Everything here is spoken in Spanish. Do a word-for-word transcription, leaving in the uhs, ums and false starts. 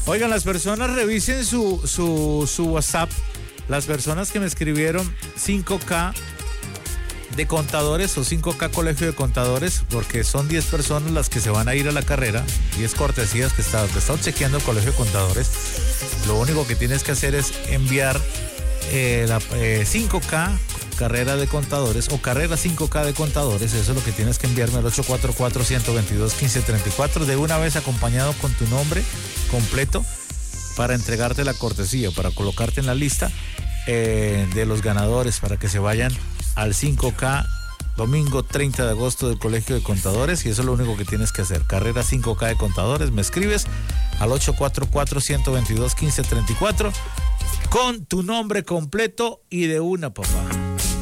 Oigan, las personas revisen su, su, su WhatsApp. Las personas que me escribieron cinco K de contadores o cinco K colegio de contadores, porque son diez personas las que se van a ir a la carrera, diez cortesías que está, que está chequeando el colegio de contadores. Lo único que tienes que hacer es enviar eh, la, eh, cinco K carrera de contadores o carrera cinco K de contadores. Eso es lo que tienes que enviarme al ocho cuatro cuatro, uno dos dos, uno cinco tres cuatro, de una vez acompañado con tu nombre completo para entregarte la cortesía, para colocarte en la lista eh, de los ganadores, para que se vayan al cinco K domingo treinta de agosto del Colegio de Contadores. Y eso es lo único que tienes que hacer, carrera cinco K de contadores. Me escribes al ocho cuatro cuatro, uno dos dos, uno cinco tres cuatro con tu nombre completo y de una, papá.